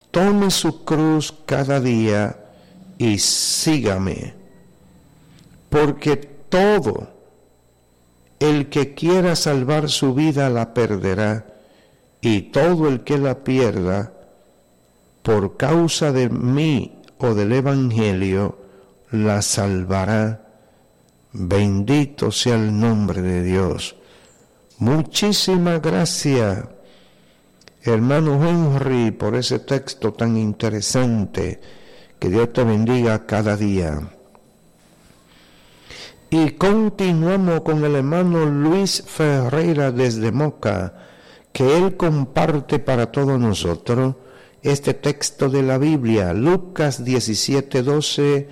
tome su cruz cada día y sígame, porque todo el que quiera salvar su vida la perderá, y todo el que la pierda por causa de mí o del Evangelio la salvará. Bendito sea el nombre de Dios. Muchísimas gracias, hermano Henry, por ese texto tan interesante. Que Dios te bendiga cada día. Y continuamos con el hermano Luis Ferreira desde Moca, que él comparte para todos nosotros este texto de la Biblia, Lucas 17:12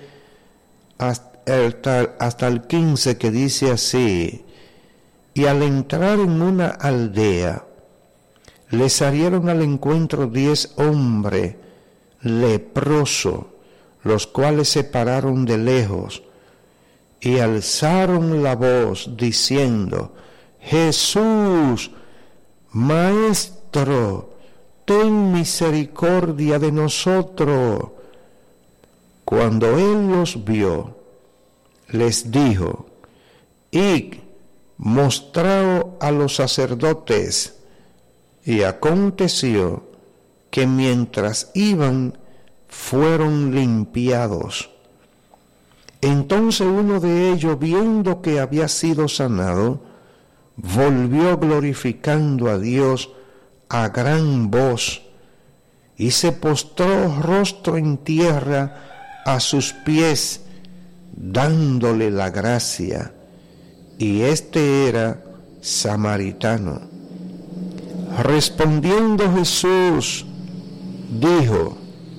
hasta el 15, que dice así: y al entrar en una aldea, le salieron al encuentro 10 hombres leprosos, los cuales se pararon de lejos y alzaron la voz diciendo: Jesús, Maestro, ten misericordia de nosotros. Cuando él los vio, les dijo: id, mostraos a los sacerdotes. Y aconteció que mientras iban, fueron limpiados. Entonces uno de ellos, viendo que había sido sanado, volvió glorificando a Dios a gran voz, y se postró rostro en tierra a sus pies, dándole la gracia. Y este era samaritano. Respondiendo Jesús, dijo: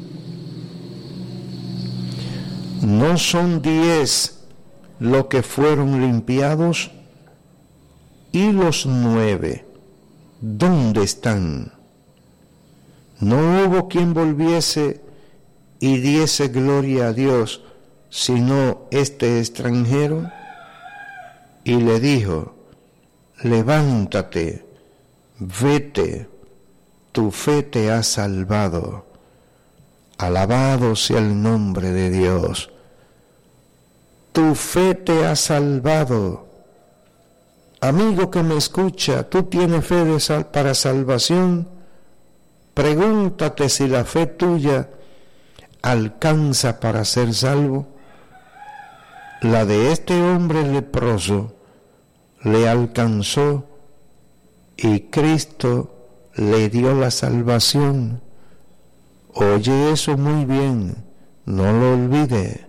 ¿no son 10 los que fueron limpiados? ¿Y los 9, dónde están? No hubo quien volviese y diese gloria a Dios, sino este extranjero. Y le dijo: levántate, vete, tu fe te ha salvado. Alabado sea el nombre de Dios. Tu fe te ha salvado. Amigo que me escucha, ¿tú tienes fe para salvación? Pregúntate si la fe tuya alcanza para ser salvo. La de este hombre leproso le alcanzó y Cristo le dio la salvación. Oye eso muy bien, no lo olvide.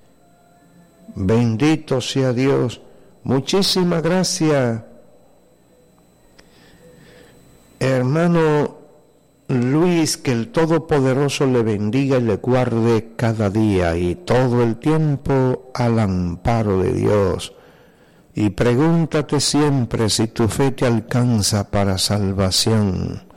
Bendito sea Dios. Muchísimas gracias, hermano Luis, que el Todopoderoso le bendiga y le guarde cada día y todo el tiempo al amparo de Dios. Y pregúntate siempre si tu fe te alcanza para salvación.